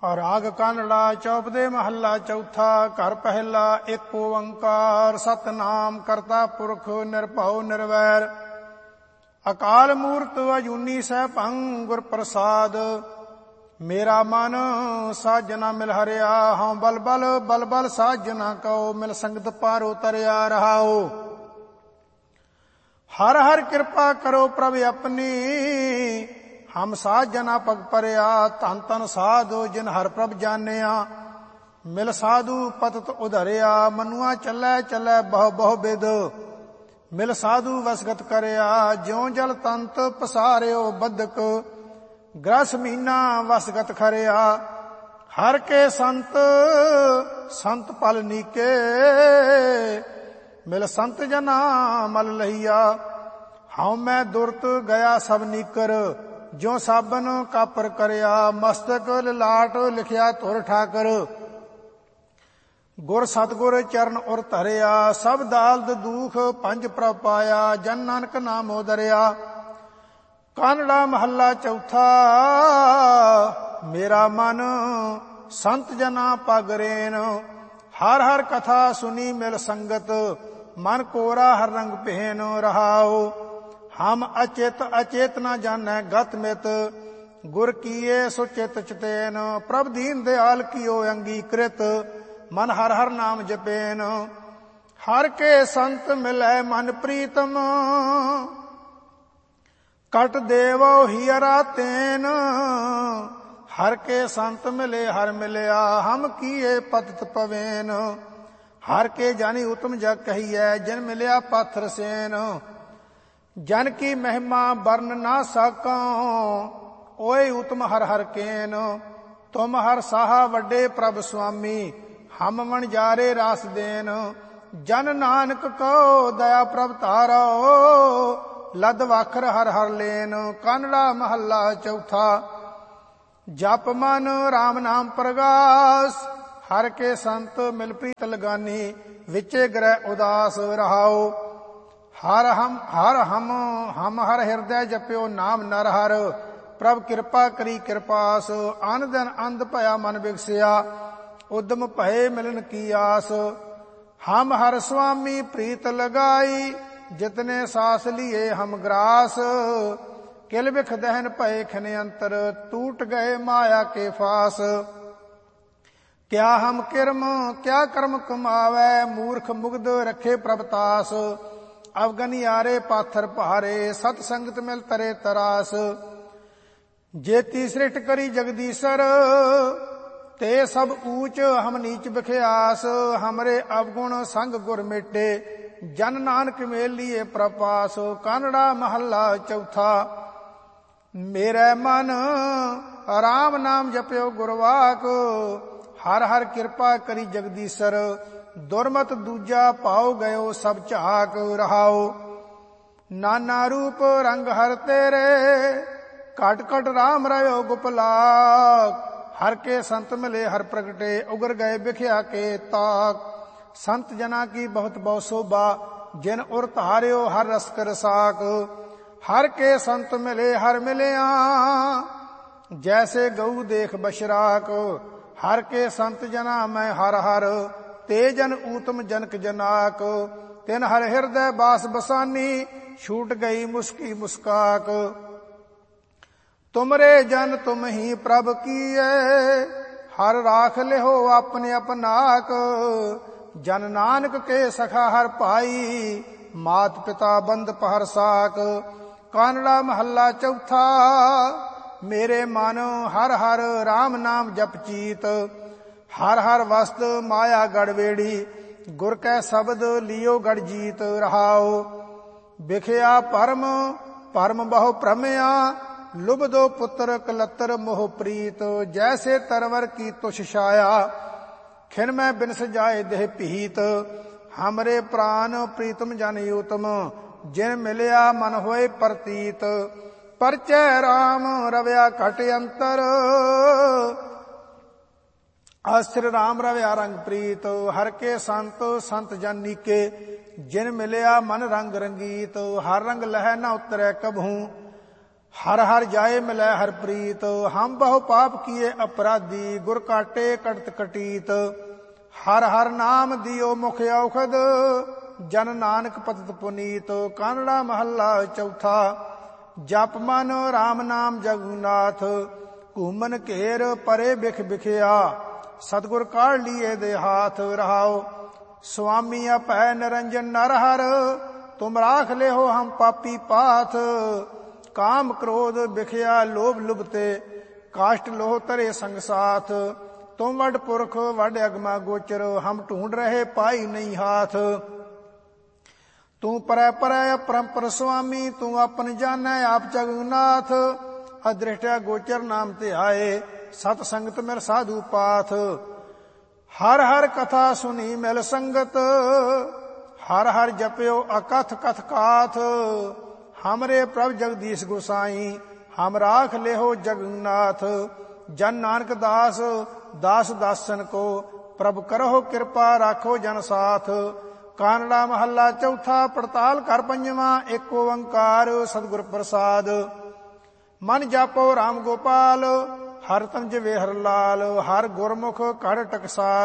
ਰਾਗ ਕਾਨੜਾ ਚੌਪਦੇ ਮਹੱਲਾ ਚੌਥਾ। ਘਰ ਪਹਿਲਾ ਏਕ ਓੰਕਾਰ ਸਤਿਨਾਮ ਕਰਤਾ ਪੁਰਖ ਨਿਰਭਉ ਨਿਰਵੈਰ ਅਕਾਲ ਮੂਰਤ ਅਜੂਨੀ ਸੈਭੰ ਗੁਰ ਪ੍ਰਸਾਦ। ਮੇਰਾ ਮਨ ਸਾਜਨਾ ਮਿਲ ਹਰਿਆ ਹਉ ਬਲ ਬਲ ਬਲ ਬਲ ਸਾਜਨਾ ਕਉ ਮਿਲ ਸੰਗਤ ਪਾਰ ਉਤਰਿਆ ਰਹਾਉ। ਹਰ ਹਰ ਕਿਰਪਾ ਕਰੋ ਪ੍ਰਭ ਆਪਣੀ ਹਮ ਸਾਜਨਾ ਪਗ ਪਰਿਆ। ਧਨ ਧਨ ਸਾਧੂ ਜਿਨ ਹਰ ਪ੍ਰਭ ਜਾਣਿਆ ਮਿਲ ਸਾਧੂ ਪਤਿਤ ਉਧਰਿਆ। ਮਨੁਆ ਚੱਲੈ ਚੱਲੈ ਬਹੁ ਬਹੁ ਬਿਦ ਮਿਲ ਸਾਧੂ ਵਸਗਤ ਕਰਿਆ। ਜਿਉ ਜਲ ਤੰਤ ਪਸਾਰਿਓ ਬਦਕ ਗ੍ਰਸ ਮਹੀਨਾ ਵਸਗਤ ਖਰਿਆ। ਹਰ ਕੇ ਸੰਤ ਸੰਤ ਪਲ ਨੀਕੇ ਮਿਲ ਸੰਤ ਜਨਾ ਮਲ ਲਈਆ। ਹਉ ਮੈਂ ਦੁਰਤ ਗਿਆ ਸਭ ਨੀਕਰ ਜੋ ਸਾਬਨ ਕਾਪਰ ਕਰਿਆ। ਮਸਤਕ ਲਲਾਟ ਲਿਖਿਆ ਧੁਰ ਠਾਕਰ ਗੁਰ ਸਤਗੁਰ ਚਰਨ ਉਰ ਧਰਿਆ। ਸਭ ਦਾਲਦ ਦੂਖ ਪੰਜ ਪ੍ਰਭ ਪਾਇਆ ਜਨ ਨਾਨਕ ਨਾਮ ਉਦਰਿਆ। ਕਾਨੜਾ ਮਹੱਲਾ ਚੌਥਾ। ਮੇਰਾ ਮਨ ਸੰਤ ਜਨਾ ਪਗਰੇਨ ਹਰ ਹਰ ਕਥਾ ਸੁਨੀ ਮਿਲ ਸੰਗਤ ਮਨ ਕੋਰਾ ਹਰ ਰੰਗ ਪਹਿਨ ਰਹਾਉ। ਹਮ ਅਚੇਤ ਅਚੇਤ ਨ ਜਾਣੈ ਗਤ ਮਿਤ ਗੁਰ ਕੀਏ ਸੋ ਚਿਤ ਚਤੇਨ। ਪ੍ਰਭ ਦੀਨ ਦਿਆਲ ਕੀਓ ਅੰਗੀਕ੍ਰਿਤ ਮਨ ਹਰ ਹਰ ਨਾਮ ਜਪੇਨ। ਹਰ ਕੇ ਸੰਤ ਮਿਲੈ ਮਨ ਪ੍ਰੀਤਮ ਕਟ ਦੇਵੋ ਹੀਰਾ ਤੇਨ। ਹਰ ਕੇ ਸੰਤ ਮਿਲੇ ਹਰ ਮਿਲਿਆ ਹਮ ਕੀਏ ਪਤਿਤ ਪਵੇਨ। ਹਰ ਕੇ ਜਾਨੀ ਉਤਮ ਜਗ ਕਹੀਐ ਜਿਨ ਮਿਲਿਆ ਪਾਥਰ ਸੇਨ। ਜਨ ਕੀ ਮਹਿਮਾ ਬਰਨ ਨਾ ਸਾਕਾਂ ਓਏ ਉਤਮ ਹਰ ਹਰ ਕੇਨ। ਤੁਮ ਹਰ ਸਾਹਾ ਵੱਡੇ ਪ੍ਰਭ ਸੁਆਮੀ ਹਮ ਵਣਜਾਰੇ ਰਾਸ ਦੇਨ। ਜਨ ਨਾਨਕ ਕੋ ਦਇਆ ਪ੍ਰਭ ਧਾਰੋ ਲਦ ਵਾਖਰ ਹਰ ਹਰ ਲੇਨ। ਕਾਨੜਾ ਮਹੱਲਾ ਚੌਥਾ। ਜਪ ਮਨ ਰਾਮ ਨਾਮ ਪ੍ਰਗਾਸ ਹਰ ਕੇ ਸੰਤ ਮਿਲ ਪ੍ਰੀਤ ਲਗਾਨੀ ਵਿਚੇ ਗ੍ਰਹਿ ਉਦਾਸ ਰਹਾਉ। ਹਰ ਹਮ ਹਰ ਹਿਰਦੈ ਜਪਿਓ ਨਾਮ ਨਰ ਹਰ ਪ੍ਰਭ ਕਿਰਪਾ ਕਰੀ ਕਿਰਪਾਸ। ਅਨ ਦਿਨ ਅੰਧ ਭਇਆ ਮਨ ਵਿਗਸਿਆ ਉਦਮ ਭਏ ਮਿਲਨ ਕੀ ਆਸ। ਹਮ ਹਰ ਸੁਆਮੀ ਪ੍ਰੀਤ ਲਗਾਈ ਜਿਤਨੇ ਸਾਸ ਲੀਏ ਹਮ ਗ੍ਰਾਸ। ਕਿਲ ਵਿਖ ਦਹਨ ਭਏ ਖਿਨ ਅੰਤਰ ਟੂਟ ਗਏ ਮਾਇਆ ਕੇ ਫਾਸ। ਕਿਆ ਹਮ ਕਿਰਮ ਕਿਆ ਕਰਮ ਕਮਾਵੈ ਮੂਰਖ ਮੁਗਧ ਰੱਖੇ ਪ੍ਰਭ ਤਾਸ। ਅਵਗਨਿਆਰੇ ਪਾਥਰ ਭਾਰੇ ਸਤ ਸੰਗਤ ਮਿਲ ਤਰੇ ਤਰਾਸ। ਜੇਤੀ ਸ੍ਰਿਸ਼ਟ ਕਰੀ ਜਗਦੀਸ਼ਰ ਤੇ ਸਭ ਊਚ ਹਮ ਨੀਚ ਬਖਿਆਸ। ਹਮਰੇ ਅਵਗੁਣ ਸੰਗ ਗੁਰ ਮੇਟੇ ਜਨ ਨਾਨਕ ਮੇਲ ਲੀਏ ਪ੍ਰਪਾਸ। ਕਾਨੜਾ ਮਹੱਲਾ ਚੌਥਾ। ਮੇਰੇ ਮਨ ਰਾਮ ਨਾਮ ਜਪਿਓ ਗੁਰਵਾਕ ਹਰ ਹਰ ਕਿਰਪਾ ਕਰੀ ਜਗਦੀਸ਼ਰ। ਦੁਰਮਤ ਦੂਜਾ ਪਾਉ ਗਇਓ ਸਭ ਝਾਕ ਰਹਾਉ। ਨਾਨਾ ਰੂਪ ਰੰਗ ਹਰ ਤੇਰੇ ਘਟ ਘਟ ਰਾਮ ਰਹਿਓ ਗੁਪਲਾਕ। ਹਰ ਕੇ ਸੰਤ ਮਿਲੇ ਹਰ ਪ੍ਰਗਟੇ ਉਗਰ ਗਏ ਵਿਖਿਆ ਕੇ ਤਾਕ। ਸੰਤ ਜਨਾ ਕੀ ਬਹੁਤ ਬਹੁ ਸੋਭਾ ਜਿਨ ਉਰ ਧਾਰਿਓ ਹਰ ਰਸਕ ਰਸਾਕ। ਹਰ ਕੇ ਸੰਤ ਮਿਲੇ ਹਰ ਮਿਲਿਆ ਜੈਸੇ ਗਊ ਦੇਖ ਬਸ਼ਰਾਕ। ਹਰ ਕੇ ਸੰਤ ਜਨਾ ਮੈਂ ਹਰ ਹਰ ਤੇ ਜਨ ਊਤਮ ਜਨਕ ਜਨਾਕ। ਤਿਨ ਹਰ ਹਿਰਦੈ ਬਾਸ ਬਸਾਨੀ ਛੂਟ ਗਈ ਮੁਸਕੀ ਮੁਸਕਾਕ। ਤੁਮਰੇ ਜਨ ਤੁਮ ਹੀ ਪ੍ਰਭ ਕੀਏ ਹਰ ਰਾਖ ਲਿਹੋ ਆਪਣੇ ਆਪਨਾਕ। ਜਨ ਨਾਨਕ ਕੇ ਸਖਾ ਹਰ ਭਾਈ ਮਾਤ ਪਿਤਾ ਬੰਦ ਪਹਰ ਸਾਕ। ਕਾਨੜਾ ਮਹੱਲਾ ਚੌਥਾ। ਮੇਰੇ ਮਨ ਹਰ ਹਰ ਰਾਮ ਨਾਮ ਜਪ ਚੀਤ ਹਰ ਹਰ ਵਸਤ ਮਾਇਆ ਗੜਵੇੜੀ ਗੁਰ ਕੈ ਸ਼ਬਦ ਲਿਓ ਗੜ ਜੀਤ ਰਹਾਉ। ਵਿਖਿਆ ਪਰਮ ਪਰਮ ਬਹੁ ਭ੍ਰਮਿਆ ਲੁਭਦੋ ਪੁੱਤਰ ਕਲਤਰ ਮੋਹ ਪ੍ਰੀਤ। ਜੈਸੇ ਤਰਵਰ ਕੀ ਤੁਸ਼ ਛਾਇਆ ਖਿਨ ਮੈਂ ਬਿਨਸ ਜਾਏ ਦੇਹ ਭੀਤ। ਹਮਰੇ ਪ੍ਰਾਨ ਪ੍ਰੀਤਮ ਜਨ ਊਤਮ ਜਿਨ ਮਿਲਿਆ ਮਨ ਹੋਏ ਪ੍ਰਤੀਤ। ਪਰਚੈ ਰਾਮ ਰਵਿਆ ਘਟ ਅੰਤਰ ਆਸਰ ਰਾਮ ਰਵਿਆ ਰੰਗ ਪ੍ਰੀਤ। ਹਰ ਕੇ ਸੰਤ ਸੰਤ ਜਨ ਨੀਕੇ ਜਿਨ ਮਿਲਿਆ ਮਨ ਰੰਗ ਰੰਗੀਤ। ਹਰ ਰੰਗ ਲਹਿ ਨ ਉਤਰੈ ਕਬਹੂ हर हर जाए मिलै हर प्रीत, हम बहु पाप किए अपराधी, गुर काटे कटत कटीत। हर हर नाम दियो मुख औखद, जन नानक पतत पुनीत। कानड़ा महला चौथा। जप मन राम नाम जगन्नाथ, घूमन घेर परे बिख बिखिया। सतगुर काढ़ लिए दे हाथ, रहाओ स्वामी अपै निरंजन नरहर। तुम राख ले हो हम पापी पाथ, काम क्रोध बिखिया लोभ लुभते, काष्ट लोह तरे संग साथ। तुम वड पुरख वड अगमा गोचर, हम ढूंढ रहे पाई नहीं हाथ। तू परै परै अपरंपर स्वामी, तू अपन जानै आप जगन्नाथ। अदृष्टया गोचर नाम ते आए, सत संगत मिर साधु पाथ। हर हर कथा सुनी मिल संगत, हर हर जप्यो अकथ कथ काथ। हमरे प्रभ जगदीश गोसाई, हम राख लेहो जगन्नाथ। जन नानक दास दास दासन को, प्रभ करहो कृपा राखो जन साथ। कानड़ा महला चौथा। पड़ताल कर पंजवा। एक ओंकार सतगुर प्रसाद। मन जापो राम गोपाल, हर तंज वे हर लाल। हर गुरमुख कढ़ टकसाल।